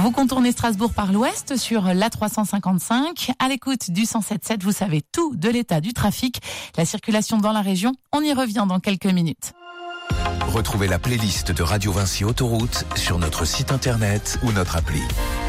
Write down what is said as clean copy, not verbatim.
Vous contournez Strasbourg par l'ouest sur l'A355. À l'écoute du 107.7, vous savez tout de l'état du trafic, la circulation dans la région. On y revient dans quelques minutes. Retrouvez la playlist de Radio Vinci Autoroute sur notre site internet ou notre appli.